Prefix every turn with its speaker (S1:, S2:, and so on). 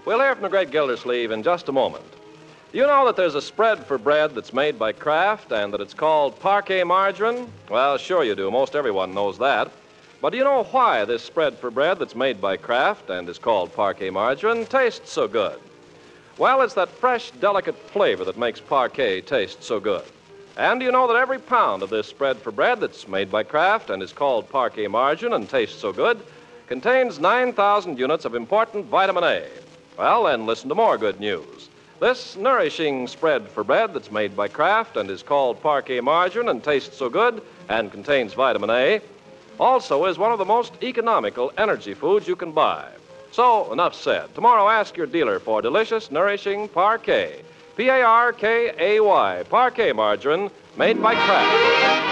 S1: We'll hear from the great Gildersleeve in just a moment. Do you know that there's a spread for bread that's made by Kraft and that it's called Parquet Margarine? Well, sure you do. Most everyone knows that. But do you know why this spread for bread that's made by Kraft and is called Parquet Margarine tastes so good? Well, it's that fresh, delicate flavor that makes Parquet taste so good. And do you know that every pound of this spread for bread that's made by Kraft and is called Parquet Margarine and tastes so good contains 9,000 units of important vitamin A? Well, then listen to more good news. This nourishing spread for bread that's made by Kraft and is called Parquet Margarine and tastes so good and contains vitamin A also is one of the most economical energy foods you can buy. So, enough said. Tomorrow, ask your dealer for delicious, nourishing Parquet. Parkay, Parquet Margarine, made by Kraft.